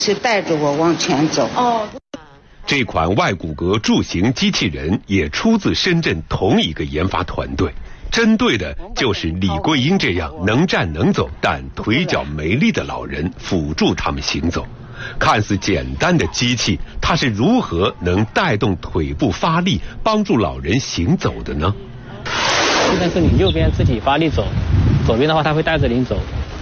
是带着我往前走。 哦。 这款外骨骼助行机器人也出自深圳同一个研发团队，针对的就是李桂英这样能站能走但腿脚没力的老人，辅助他们行走。看似简单的机器，它是如何能带动腿部发力，帮助老人行走的呢？ 现在是你右边自己发力走，左边的话它会带着你走。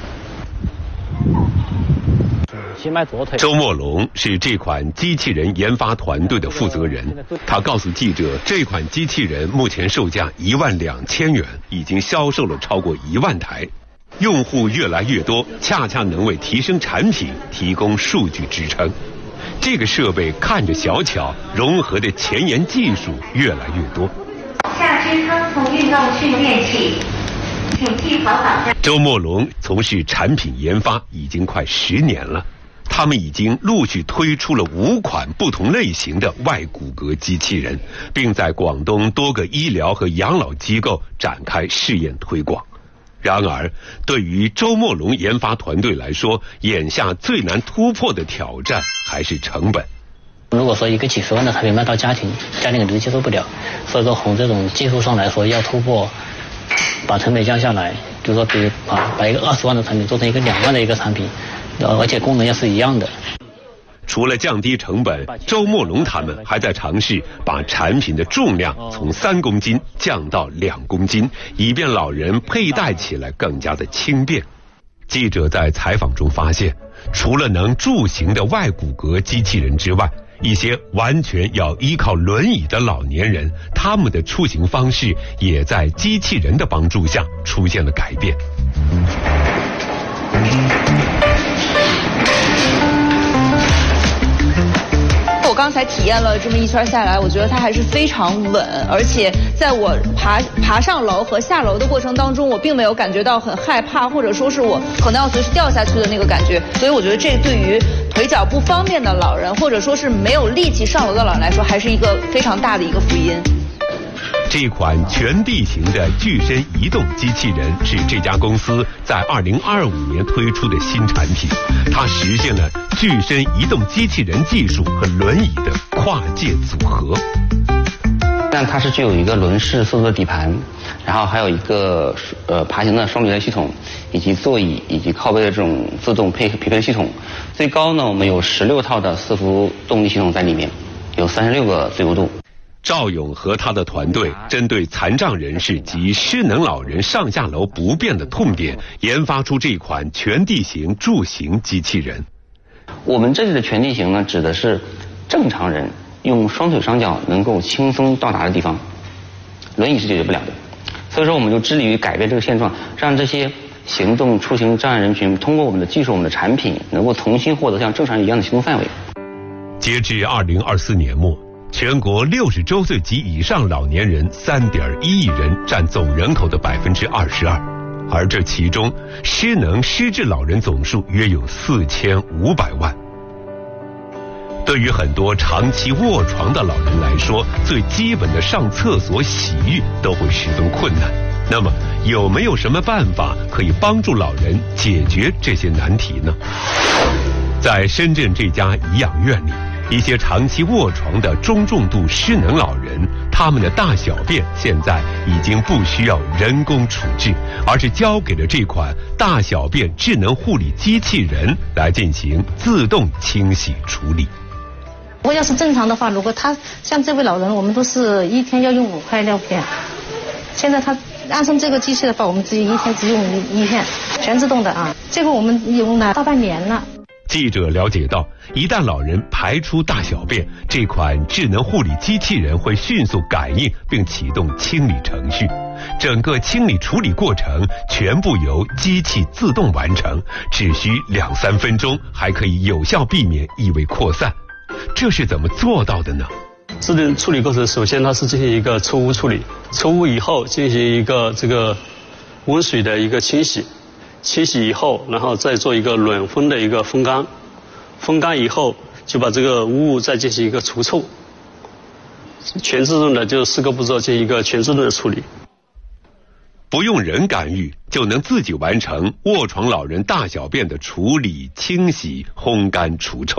先迈左腿。 周墨龙是这款机器人研发团队的负责人，他告诉记者，这款机器人目前售价12000元，已经销售了超过1万台。用户越来越多，恰恰能为提升产品提供数据支撑。这个设备看着小巧，融合的前沿技术越来越多。 下肢康复运动训练器，请系好绑带。 周墨龙从事产品研发已经快10年了，他们已经陆续推出了5款不同类型的外骨骼机器人，并在广东多个医疗和养老机构展开试验推广。然而，对于周墨龙研发团队来说，眼下最难突破的挑战还是成本。 如果说一个几十万的产品卖到家庭肯定接受不了，所以说从这种技术上来说，要突破，把成本降下来，就是说比如把一个20万的产品做成一个2万的一个产品，而且功能要是一样的。 除了降低成本，周墨龙他们还在尝试把产品的重量从3公斤降到2公斤，以便老人佩戴起来更加的轻便。记者在采访中发现，除了能助行的外骨骼机器人之外，一些完全要依靠轮椅的老年人，他们的出行方式也在机器人的帮助下出现了改变。 我刚才体验了这么一圈下来，我觉得它还是非常稳，而且在我爬上楼和下楼的过程当中，我并没有感觉到很害怕，或者说是我可能要随时掉下去的那个感觉。所以我觉得这对于腿脚不方便的老人，或者说是没有力气上楼的老人来说，还是一个非常大的一个福音。 这款全地形的具身移动机器人是这家公司在2025年推出的新产品，它实现了具身移动机器人技术和轮椅的跨界组合。 但它是具有一个轮式四座底盘，然后还有一个爬行的双履带系统，以及座椅以及靠背的这种自动匹配的系统。最高呢，我们有16套的4伏动力系统在里面，有36个自由度。 赵勇和他的团队针对残障人士及失能老人上下楼不便的痛点，研发出这款全地形助行机器人。 我们这里的全地形呢，指的是正常人用双腿双脚能够轻松到达的地方，轮椅是解决不了的。所以说，我们就致力于改变这个现状，让这些行动出行障碍人群通过我们的技术、我们的产品，能够重新获得像正常人一样的行动范围。 截至2024年末，全国60周岁及以上老年人3.1亿人，占总人口的22%，而这其中失能失智老人总数约有4500万。对于很多长期卧床的老人来说，最基本的上厕所、洗浴都会十分困难。那么，有没有什么办法可以帮助老人解决这些难题呢？在深圳这家颐养院里，一些长期卧床的中重度失能老人，他们的大小便现在已经不需要人工处置，而是交给了这款大小便智能护理机器人来进行自动清洗处理。 如果要是正常的话，如果他像这位老人，我们都是1天要用5块尿片，现在他安上这个机器的话，我们只有1天只用1片，全自动的啊。这个我们用了大半年了。 记者了解到，一旦老人排出大小便，这款智能护理机器人会迅速感应并启动清理程序，整个清理处理过程全部由机器自动完成，只需2-3分钟，还可以有效避免异味扩散。这是怎么做到的呢？ 自动处理过程，首先它是进行一个出污处理，出污以后进行一个这个温水的一个清洗。清洗以后，然后再做一个冷风的一个风干，风干以后就把这个污物再进行一个除臭，全自动的就4个步骤进行一个全自动的处理。 不用人干预，就能自己完成卧床老人大小便的处理、清洗、烘干、除臭。